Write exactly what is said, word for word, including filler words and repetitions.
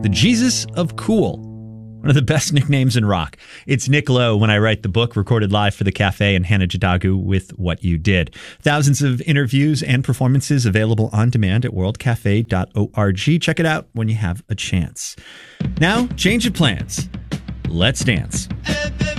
the Jesus of Cool. One of the best nicknames in rock. It's Nick Lowe when I write the book, recorded live for the Cafe, and Hannah Jadagu with What You Did. Thousands of interviews and performances available on demand at world cafe dot org. Check it out when you have a chance. Now, change of plans. Let's dance.